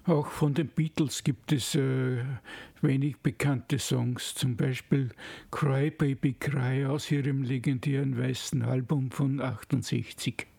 Auch von den Beatles gibt es wenig bekannte Songs, zum Beispiel Cry Baby Cry aus ihrem legendären weißen Album von 68.